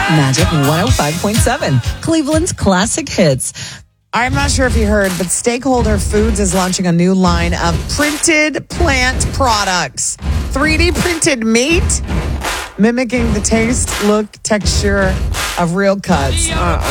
Magic 105.7, Cleveland's classic hits. I'm not sure if you heard, but Stakeholder Foods is launching a new line of printed plant products. 3D printed meat, mimicking the taste, look, texture of real cuts.